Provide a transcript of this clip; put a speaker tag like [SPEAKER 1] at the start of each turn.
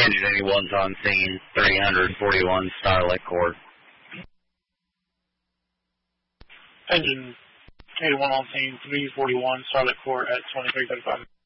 [SPEAKER 1] Engine 81's on scene, 341 Starlight Court.
[SPEAKER 2] Engine 81 on scene, 341 Starlight Court at 2335.